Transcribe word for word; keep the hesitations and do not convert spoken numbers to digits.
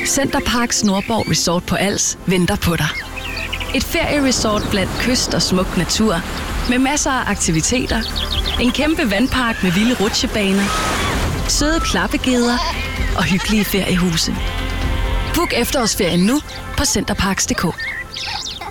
Centerparks Nordborg Resort på Als venter på dig. Et ferieresort blandt kyst og smuk natur, med masser af aktiviteter, en kæmpe vandpark med vilde rutsjebaner, søde klappegeder og hyggelige feriehuse. Book efterårsferien nu på centerparks punktum d k.